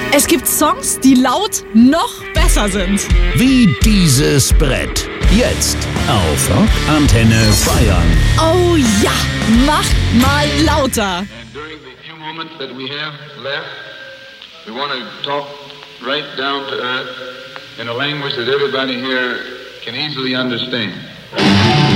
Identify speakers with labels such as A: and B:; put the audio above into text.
A: Es gibt Songs, die laut noch besser sind.
B: Wie dieses Brett. Jetzt auf Rockantenne Bayern.
A: Oh ja, macht mal lauter.
C: And during the few moments that we have left, we want to talk right down to earth in a language that everybody here can easily understand.